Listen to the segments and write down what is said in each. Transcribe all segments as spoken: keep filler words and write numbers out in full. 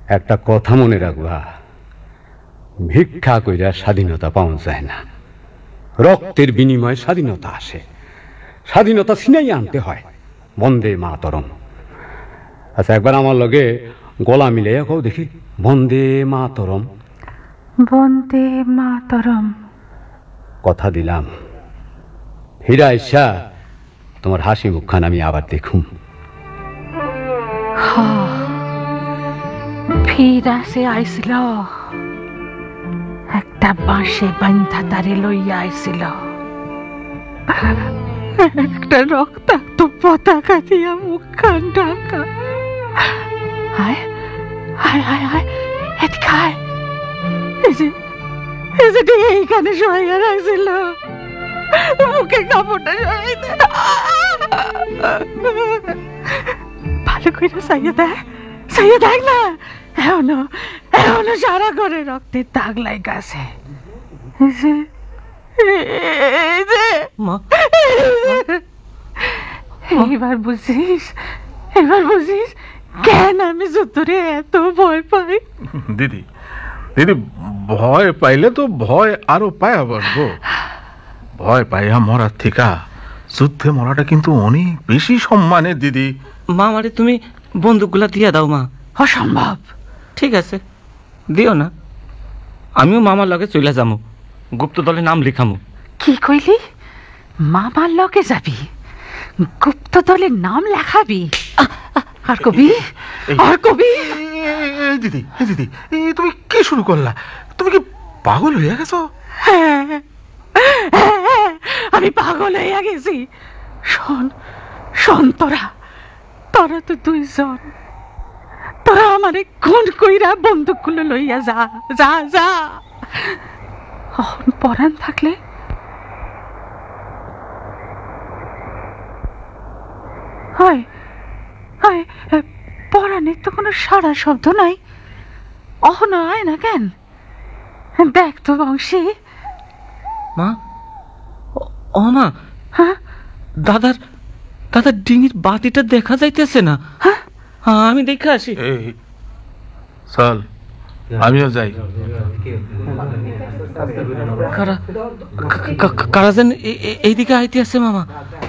একটা কথা মনে রাখবা, ভিক্ষা কইরা স্বাধীনতা পাওয়া যায় না, রক্তের বিনিময়ে স্বাধীনতা আসে। স্বাধীনতা ছিনাই আনতে হয়। বন্দে মাতরম। আচ্ছা, একবার আমার লগে গলা মিলে কও দেখি, বন্দে মাতরম। বন্দে মাতরম। কথা দিলাম, ফিরা ইচ্ছা তোমার হাসি মুখখান আমি আবার দেখুম। ফিরা সে আইছিল, একটা বাঁশে বান্ধা তারে লইয়া আইছিল, একটা রক্তাক্ত পতাকা দিয়া মুখখান ঢাকা। হায় হায় হায় হায়, এদিকে আয়। এই যে এই যে ঠিক এইখানে শোয়া রাখছিল, মুখে কাপড়টা সরাই দে। ভালো করে চাইয়ে দেখ, চাইয়ে দেখ না, এখনো এখনো সারা করে রক্তের দাগ লাগা আছে। এইবার বুঝিস, এবার বুঝিস কেন আমি যুদ্ধরে এত ভয় পাই। দিদি দিদি ভয় পাইলে তো ভয় আরো পায়া বসবো। ভয় পাইয়া মরার থেকে যুদ্ধে মরাটা কিন্তু অনেক বেশি সম্মানের। দিদি মা, আমারে তুমি বন্দুকগুলা দিয়ে দাও মা। অসম্ভব। ঠিক আছে, দিও না, আমিও মামার লগে চলে যাবো, গুপ্ত দলে নাম লিখামু। কি কইলি? মামার লগে যাবি, গুপ্ত দলের নাম লেখাবি? আর কবি আর কবি দিদি দিদি তুমি কি শুরু করলা? তুমি কি পাগল হইয়া গেছো? হ্যাঁ, আমি পাগল হইয়া গেছি। শোন শোন, তোরা তোরা তো দুইজন, তোরা আমারে খুন কইরা বন্দুকগুলো লইয়া যা যা যা। পরাণ থাকলে হয় হয়, পরাণের তো কোনো সারা শব্দ নাই, অহন আয় না কেন? দেখ তো বংশী। মা, ও মা, হ্যাঁ, দাদার দাদার ডিঙির বাতিটা দেখা যাইতেছে না। হ্যাঁ, আমি দেখে আসি। চল আমিও যাই। কারা কারা যেন এইদিকে আইতে আছে মামা।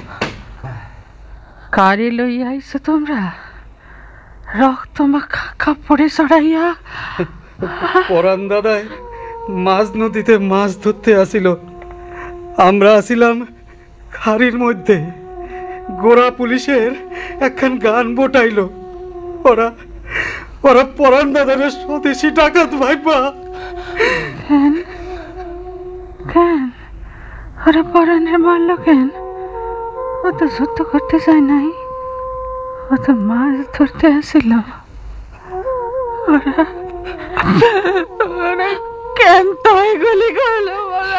কারে লইয়া আইছো তোমরা? রক্ত মাখা কাপড়ে চড়াইয়া? পরাণ দাদায় মাছ নদীতে মাছ ধরতে আসিল, আমরা আসিলাম খাড়ির মধ্যে। গোরা পুলিশের একখান গান বটাইল, ওরা ওরা পরাণ দাদার স্বদেশি ডাকাত ভাইবা। কেন কেন ওরা পরাণের মারল কেন? ও তো যুদ্ধ করতে চায় নাই, ও তো মাছ ধরতে আসিল। ওরা ওরা কেন তো এগুলি করলো?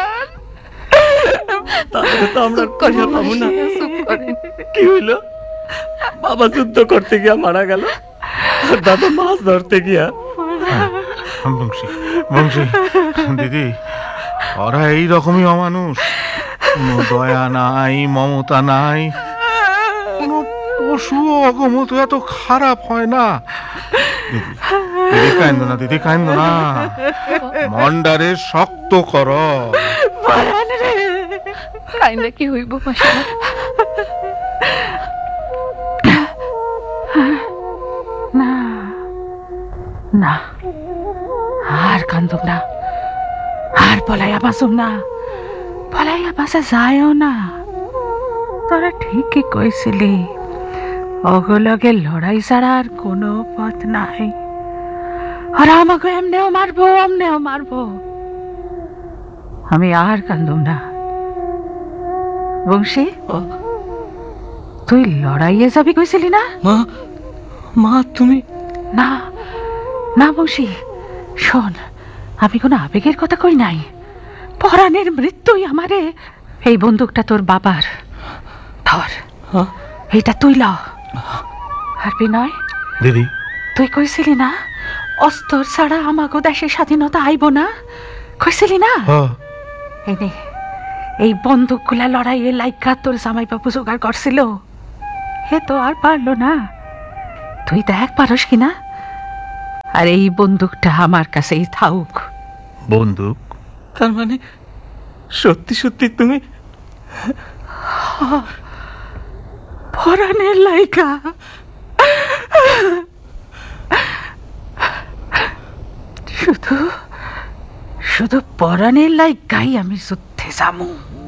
তাহলে তো আমরা কথা পাবো না। কি হইলো? বাবা যুদ্ধ করতে গিয়া মারা গেল, দাদা মাছ ধরতে গিয়া। বংশী বংশী দিদি, ওরা এইরকমই অমানুষ, কোনো দয়া নাই, মমতা নাই। কোনো পশু অগমত এত খারাপ হয় না। দিদি কান্দো না, দিদি কান্দো না, মন্ডারে শক্ত কর। কাইন্দা কি হইব মাসিমা? না না, আর কান্দুম না, আর পলাইয়া বাঁচুম না, পলাইয়া বাঁচা যায়ও না। তোরা ঠিকই কইছিলি, ওগুলোকে লড়াই ছাড়া আর কোনো পথ নাই। ওরা আমাকে এমনেও মারবো, এমনেও মারবো। আমি আর কান্দুম না। বংশী, তুই লড়াইয়ে যাবি কইছিলি না? মা মা তুমি? না না বংশী, শোন, আমি কোনো আবেগের কথা কই নাই। পরাণের মৃত্যুই আমারে। এই বন্দুকটা তোর বাবার, ধর, এইটা তুই ল। আর বিনয় দিদি, তুই কইছিলি না অস্ত্র ছাড়া আমাগো দেশে স্বাধীনতা আইব না? কইছিলি না? এই নে, এই বন্দুকগুলা লড়াইয়ে লাইকা তোর জামাই বাবু জোগাড় করছিল। হে তো আর পারলো না, তুই দেখ পারস কিনা। আর এই বন্দুকটা আমার কাছেই থাকুক। বন্দুক? তার মানে সত্যি সত্যি তুমি পরাণের লাইকা শুধু শুধু পরাণের লাইকাই আমি যুদ্ধে যামু।